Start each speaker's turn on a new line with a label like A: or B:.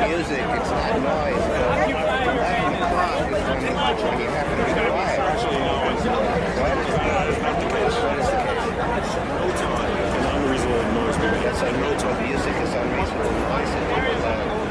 A: music, it's not noise. But 11 o'clock is when you have to be quiet.
B: Actually, no, it's not the case.
A: What is the case?
B: No time is unreasonable noise.
A: That's unreasonable music is unreasonable noise, and people